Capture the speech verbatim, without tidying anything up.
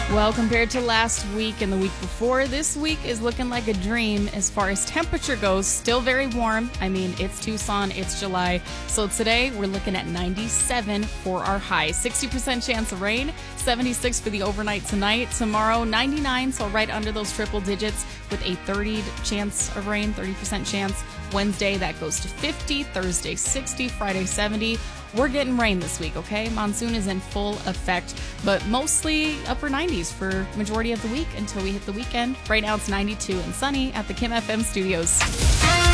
Well, compared to last week and the week before, this week is looking like a dream as far as temperature goes. Still very warm. I mean, it's Tucson, it's July. So today we're looking at ninety-seven for our high. sixty percent chance of rain, seventy-six for the overnight tonight. Tomorrow, ninety-nine, so right under those triple digits with a thirty chance of rain, thirty percent chance. Wednesday, that goes to fifty. Thursday, sixty. Friday, seventy. We're getting rain this week, okay? Monsoon is in full effect, but mostly upper nineties for majority of the week until we hit the weekend. Right now it's ninety-two and sunny at the Kim F M studios.